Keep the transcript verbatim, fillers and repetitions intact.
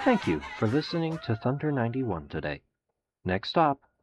Thank you for listening to Thunder ninety-one today. Next stop,